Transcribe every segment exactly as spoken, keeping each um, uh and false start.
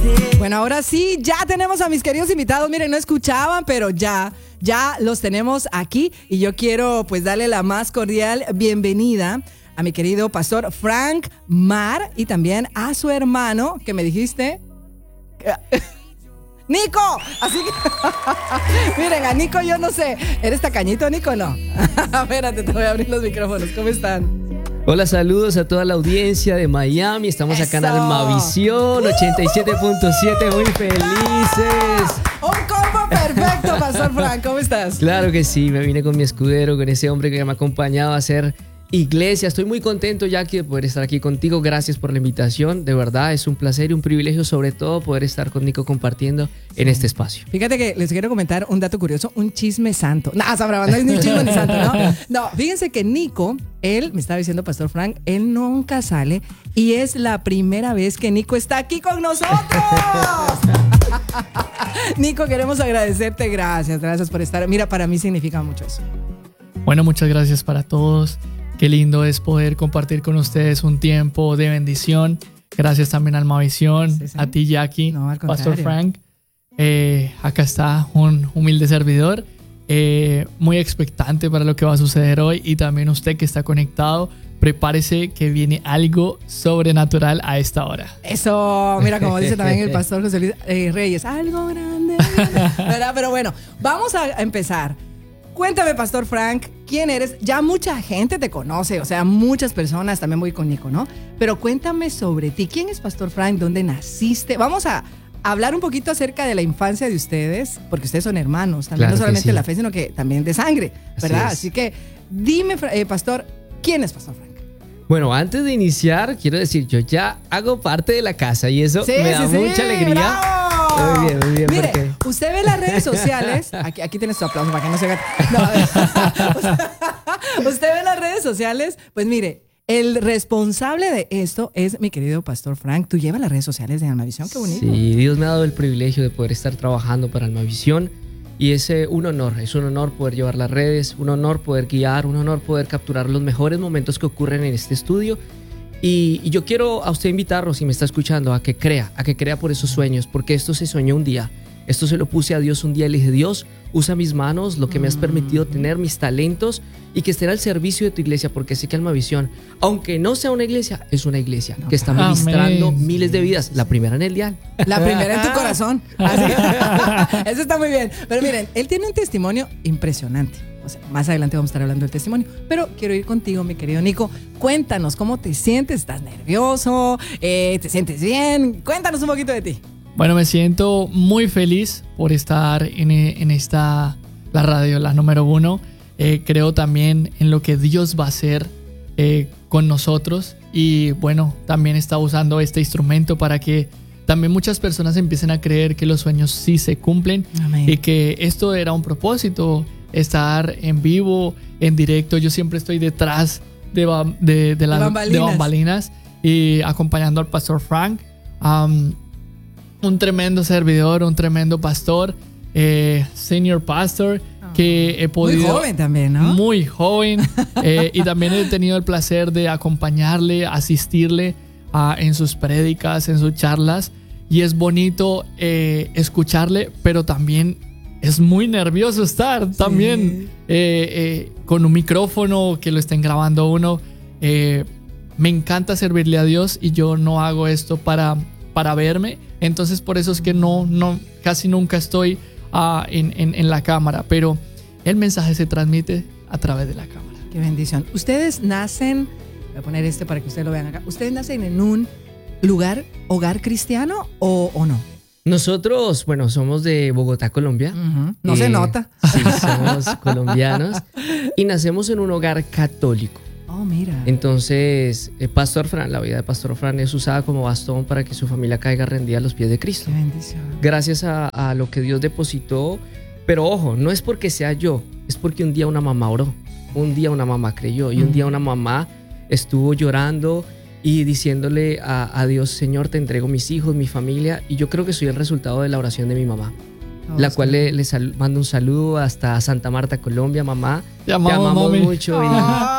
Bueno, ahora sí, ya tenemos a mis queridos invitados. Miren, no escuchaban, pero ya, ya los tenemos aquí. Y yo quiero pues darle la más cordial bienvenida a mi querido pastor Frank Mar y también a su hermano, que me dijiste... ¡Nico! Así que, miren, a Nico yo no sé. ¿Eres tacañito, Nico, o no? Espérate, te voy a abrir los micrófonos. ¿Cómo están? Hola, saludos a toda la audiencia de Miami. Estamos Eso. acá en Almavisión ochenta y siete punto siete, muy felices. Un combo perfecto, pastor Frank. ¿Cómo estás? Claro que sí, me vine con mi escudero, con ese hombre que me ha acompañado a hacer iglesia. Estoy muy contento, Jackie, de poder estar aquí contigo. Gracias por la invitación. De verdad, es un placer y un privilegio, sobre todo, poder estar con Nico compartiendo en este espacio. Fíjate que les quiero comentar un dato curioso, un chisme santo. No, sabrá, no es ni chisme ni santo, ¿no? No, fíjense que Nico, él, me estaba diciendo Pastor Frank, él nunca sale y es la primera vez que Nico está aquí con nosotros. Nico, queremos agradecerte. Gracias, gracias por estar. Mira, para mí significa mucho eso. Bueno, muchas gracias para todos. Qué lindo es poder compartir con ustedes un tiempo de bendición. Gracias también a Almavisión, sí, sí. A ti, Jackie, no, Pastor Frank. Eh, acá está un humilde servidor, eh, muy expectante para lo que va a suceder hoy. Y también usted que está conectado, prepárese que viene algo sobrenatural a esta hora. Eso, mira, como dice también el pastor José Luis eh, Reyes, algo grande, ¿verdad? Pero bueno, vamos a empezar. Cuéntame, Pastor Frank, ¿quién eres? Ya mucha gente te conoce, o sea, muchas personas, también voy con Nico, ¿no? Pero cuéntame sobre ti. ¿Quién es Pastor Frank? ¿Dónde naciste? Vamos a hablar un poquito acerca de la infancia de ustedes, porque ustedes son hermanos, también claro, no solamente sí. La fe, sino que también de sangre, ¿verdad? Así, Así que dime, eh, Pastor, ¿quién es Pastor Frank? Bueno, antes de iniciar, quiero decir, yo ya hago parte de la casa y eso sí, me da sí, mucha sí, alegría. ¡Bravo! Muy bien, muy bien. Mire, porque... usted ve las redes sociales. Aquí, aquí tienes tu aplauso para que no se vea. No, usted ve las redes sociales. Pues mire, el responsable de esto es mi querido Pastor Frank. Tú llevas las redes sociales de Almavisión, qué bonito. Sí, Dios me ha dado el privilegio de poder estar trabajando para Almavisión. Y es eh, un honor, es un honor poder llevar las redes, un honor poder guiar, un honor poder capturar los mejores momentos que ocurren en este estudio. Y, y yo quiero a usted invitarlo, si me está escuchando, a que crea, a que crea por esos sueños, porque esto se soñó un día. Esto se lo puse a Dios un día y le dije, Dios, usa mis manos, lo que me has permitido tener, mis talentos, y que estén al servicio de tu iglesia, porque sé que Almavisión, aunque no sea una iglesia, es una iglesia no, que está ministrando amén. Miles de vidas. La primera en el dial. La primera en tu corazón. Así, eso está muy bien. Pero miren, él tiene un testimonio impresionante. O sea, más adelante vamos a estar hablando del testimonio. Pero quiero ir contigo, mi querido Nico. Cuéntanos, ¿cómo te sientes? ¿Estás nervioso? Eh, ¿Te sientes bien? Cuéntanos un poquito de ti. Bueno, me siento muy feliz por estar en, en esta, la radio, la número uno. Eh, creo también en lo que Dios va a hacer eh, con nosotros. Y bueno, también está usando este instrumento para que también muchas personas empiecen a creer que los sueños sí se cumplen. Amén. Y que esto era un propósito, estar en vivo, en directo. Yo siempre estoy detrás de, de, de, la, de, bambalinas. de bambalinas y acompañando al Pastor Frank. Um, un tremendo servidor, un tremendo pastor, eh, senior pastor, oh. que he podido... Muy joven también, ¿no? Muy joven. eh, y también he tenido el placer de acompañarle, asistirle uh, en sus prédicas, en sus charlas. Y es bonito eh, escucharle, pero también es muy nervioso estar sí. también eh, eh, con un micrófono que lo estén grabando uno. Eh, me encanta servirle a Dios y yo no hago esto para... para verme, entonces por eso es que no, no casi nunca estoy uh, en, en, en la cámara, pero el mensaje se transmite a través de la cámara. Qué bendición. Ustedes nacen, voy a poner este para que ustedes lo vean acá, ¿ustedes nacen en un lugar, hogar cristiano o, o no? Nosotros, bueno, somos de Bogotá, Colombia. Uh-huh. No eh, se nota. Sí, somos colombianos y nacemos en un hogar católico. Oh, mira. Entonces, eh, Pastor Fran, la vida de Pastor Fran es usada como bastón para que su familia caiga rendida a los pies de Cristo. Qué bendición. Gracias a, a lo que Dios depositó. Pero ojo, no es porque sea yo, es porque un día una mamá oró, un día una mamá creyó y un día una mamá estuvo llorando y diciéndole a, a Dios, Señor, te entrego mis hijos, mi familia, y yo creo que soy el resultado de la oración de mi mamá. Oh, la sí. cual le, le sal, mando un saludo hasta Santa Marta, Colombia, mamá. Te amamos, te amamos mami. mucho. Y,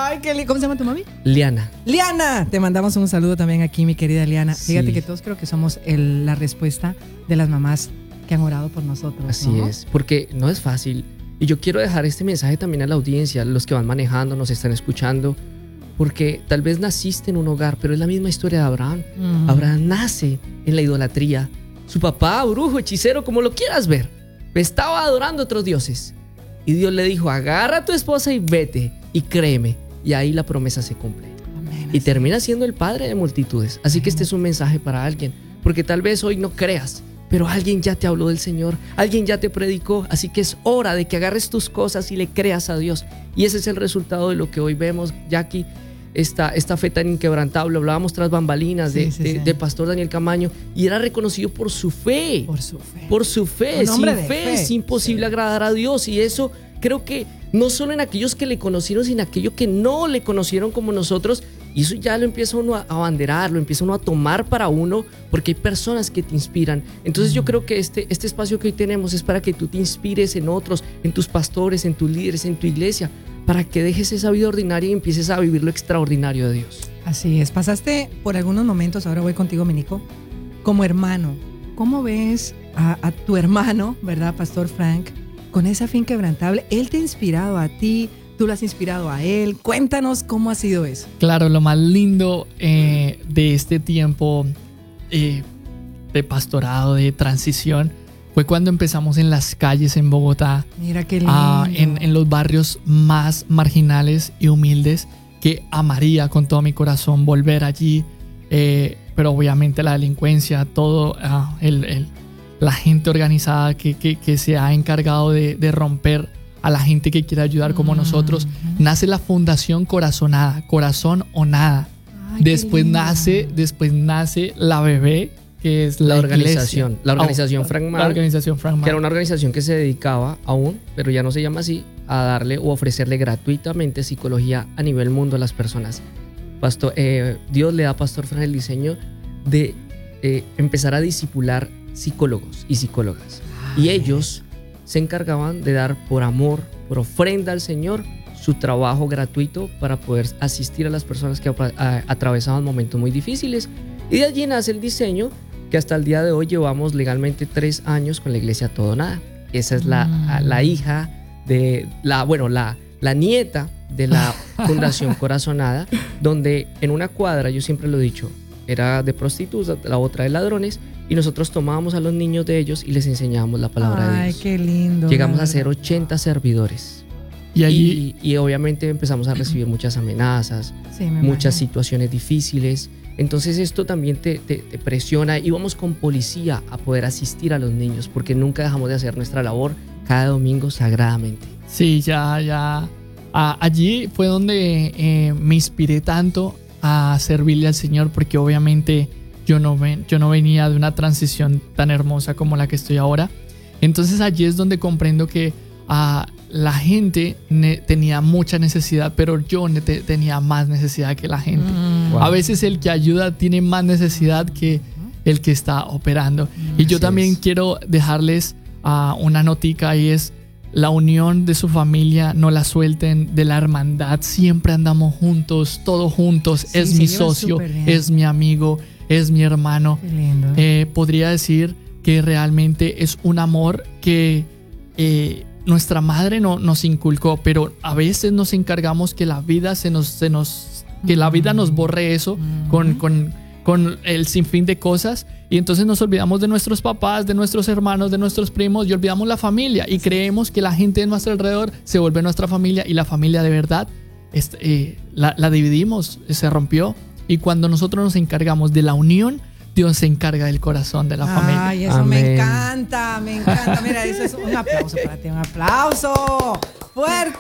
Ay, qué li- ¿Cómo se llama tu mami? Liana. Liana, te mandamos un saludo también aquí, mi querida Liana. Sí. Fíjate que todos creo que somos el- la respuesta de las mamás que han orado por nosotros. Así ¿no? es, porque no es fácil. Y yo quiero dejar este mensaje también a la audiencia, los que van manejando, nos están escuchando, porque tal vez naciste en un hogar, pero es la misma historia de Abraham. Mm. Abraham nace en la idolatría. Su papá, brujo, hechicero, como lo quieras ver, estaba adorando a otros dioses. Y Dios le dijo, agarra a tu esposa y vete, y créeme. Y ahí la promesa se cumple. Amén, Y así. termina siendo el padre de multitudes. Así que este es un mensaje para alguien, porque tal vez hoy no creas, pero alguien ya te habló del Señor, alguien ya te predicó, así que es hora de que agarres tus cosas y le creas a Dios. Y ese es el resultado de lo que hoy vemos, Jackie, esta, esta fe tan inquebrantable. Hablábamos tras bambalinas de, Sí, sí, de- sí. del pastor Daniel Camaño, y era reconocido por su fe. Por su fe. Por su fe, Un sin hombre fe, de fe. es imposible Sí. agradar a Dios. Y eso creo que no solo en aquellos que le conocieron, sino en aquellos que no le conocieron como nosotros. Y eso ya lo empieza uno a abanderar, lo empieza uno a tomar para uno, porque hay personas que te inspiran. Entonces yo creo que este, este espacio que hoy tenemos es para que tú te inspires en otros, en tus pastores, en tus líderes, en tu iglesia, para que dejes esa vida ordinaria y empieces a vivir lo extraordinario de Dios. Así es. Pasaste por algunos momentos, ahora voy contigo, mi Nico, como hermano. ¿Cómo ves a, a tu hermano, verdad, Pastor Frank, con esa fe inquebrantable? Él te ha inspirado a ti, tú lo has inspirado a él. Cuéntanos cómo ha sido eso. Claro, lo más lindo eh, de este tiempo eh, de pastorado, de transición, fue cuando empezamos en las calles en Bogotá, Mira qué lindo. ah, en, en los barrios más marginales y humildes, que amaría con todo mi corazón volver allí, eh, pero obviamente la delincuencia, todo, ah, el, el- la gente organizada que, que- que se ha encargado de, de romper a la gente que quiere ayudar como Mm. nosotros, nace la Fundación Corazonada, Corazón o Nada. Ay, qué Después lindo. nace, después nace la Bebé, que es la, La organización, iglesia. la organización Ah, Frank La Mar, organización Frank que Mar. era una organización que se dedicaba aún, pero ya no se llama así, a darle o ofrecerle gratuitamente psicología a nivel mundo a las personas. Pastor, eh, Dios le da a Pastor Frank el diseño de eh, empezar a discipular psicólogos y psicólogas. Y ellos se encargaban de dar por amor, por ofrenda al Señor, su trabajo gratuito para poder asistir a las personas que atra- a- atravesaban momentos muy difíciles. Y de allí nace el diseño que hasta el día de hoy llevamos legalmente tres años con la iglesia Todo Nada. Esa es la, Mm. la hija de la, bueno, la, la nieta de la Fundación Corazonada, donde en una cuadra, yo siempre lo he dicho, era de prostitutas, la otra de ladrones, y nosotros tomábamos a los niños de ellos y les enseñábamos la palabra de Ay, Dios. qué lindo. Llegamos la a ser verdad. ochenta servidores. Y allí, Y, y obviamente empezamos a recibir muchas amenazas, Sí, me muchas imagino. situaciones difíciles. Entonces esto también te, te- te presiona. Íbamos con policía a poder asistir a los niños porque nunca dejamos de hacer nuestra labor cada domingo sagradamente. sí, ya, ya. Ah, allí fue donde eh, me inspiré tanto a servirle al Señor, porque obviamente yo no, ven, yo no venía de una transición tan hermosa como la que estoy ahora. Entonces allí es donde comprendo que ah, la gente ne- tenía mucha necesidad, pero yo ne- te- tenía más necesidad que la gente. Mm. Wow. A veces el que ayuda tiene más necesidad que el que está operando. Y yo Así también es. quiero dejarles ah, una notica, y es: la unión de su familia, no la suelten, de la hermandad. Siempre andamos juntos, todos juntos. Sí, es se mi llevan socio, súper bien. es mi amigo, es mi hermano. Qué lindo. Eh, podría decir que realmente es un amor que eh, nuestra madre no, nos inculcó, pero a veces nos encargamos que la vida se nos, se nos, que la vida nos borre eso con, con, con el sinfín de cosas, y entonces nos olvidamos de nuestros papás, de nuestros hermanos, de nuestros primos, y olvidamos la familia, y creemos que la gente de nuestro alrededor se vuelve nuestra familia, y la familia de verdad es, eh, la, la dividimos, se rompió. Y cuando nosotros nos encargamos de la unión, Dios se encarga del corazón de la familia. Ay, eso me Amén. encanta, me encanta. Mira, eso es un aplauso para ti, un aplauso fuerte.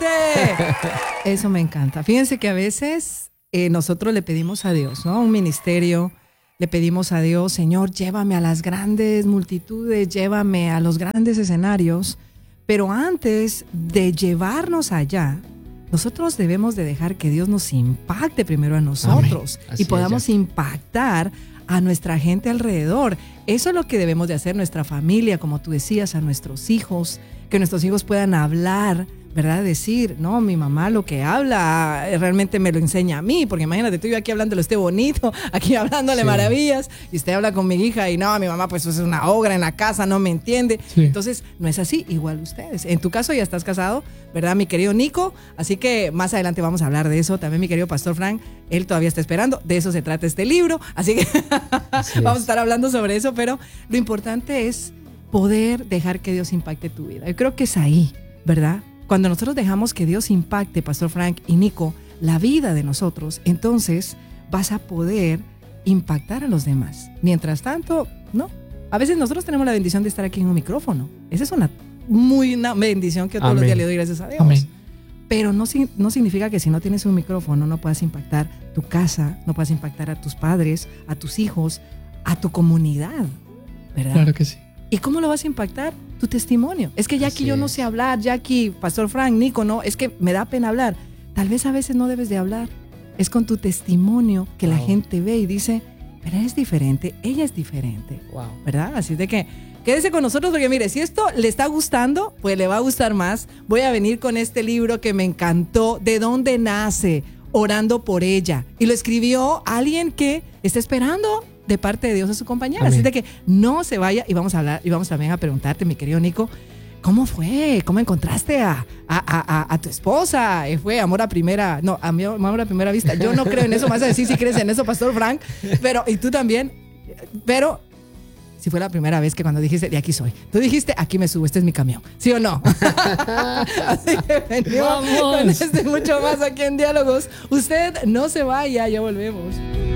Eso me encanta. Fíjense que a veces eh, nosotros le pedimos a Dios, ¿no? Un ministerio, le pedimos a Dios, Señor, llévame a las grandes multitudes, llévame a los grandes escenarios. Pero antes de llevarnos allá, nosotros debemos de dejar que Dios nos impacte primero a nosotros Amén. Así y es, podamos Jackie. impactar a nuestra gente alrededor. eso es lo que debemos de hacer, nuestra familia, como tú decías, a nuestros hijos, que nuestros hijos puedan hablar, ¿verdad? Decir, no, mi mamá lo que habla realmente me lo enseña a mí, porque imagínate tú y yo aquí hablándole esté bonito, aquí hablándole sí. maravillas, y usted habla con mi hija y no, mi mamá pues es una ogra en la casa, no me entiende. Sí. Entonces, no es así, igual ustedes. En tu caso ya estás casado, ¿verdad, mi querido Nico? Así que más adelante vamos a hablar de eso. También mi querido Pastor Frank, él todavía está esperando, de eso se trata este libro, así que así vamos a estar hablando sobre eso, pero lo importante es poder dejar que Dios impacte tu vida. Yo creo que es ahí, ¿verdad? Cuando nosotros dejamos que Dios impacte, Pastor Frank y Nico, la vida de nosotros, entonces vas a poder impactar a los demás. Mientras tanto, no. A veces nosotros tenemos la bendición de estar aquí en un micrófono. Esa es una muy una bendición que todos Amén. Los días le doy gracias a Dios. Amén. Pero no, no significa que si no tienes un micrófono no puedas impactar tu casa, no puedas impactar a tus padres, a tus hijos, a tu comunidad, ¿verdad? Claro que sí. ¿Y cómo lo vas a impactar? Tu testimonio. Es que Jackie, yo no sé hablar, Jackie, Pastor Frank, Nico, no, es que me da pena hablar. Tal vez a veces no debes de hablar. Es con tu testimonio que wow. la gente ve y dice, pero es diferente, ella es diferente. Wow. ¿Verdad? Así de que quédese con nosotros porque mire, si esto le está gustando, pues le va a gustar más. Voy a venir con este libro que me encantó, ¿De dónde nace? Orando por ella. Y lo escribió alguien que está esperando de parte de Dios a su compañera. Amén. Así de que no se vaya y vamos a hablar y vamos también a preguntarte, mi querido Nico, ¿cómo fue? ¿Cómo encontraste a, a, a, a tu esposa? ¿Fue amor a primera? No, amor a primera vista. Yo no creo en eso, más a decir si crees en eso, Pastor Frank, pero y tú también, pero si fue la primera vez que cuando dijiste, de aquí soy, tú dijiste, aquí me subo, este es mi camión, ¿sí o no? Así que venimos con este mucho más aquí en Diálogos. Usted no se vaya, ya volvemos.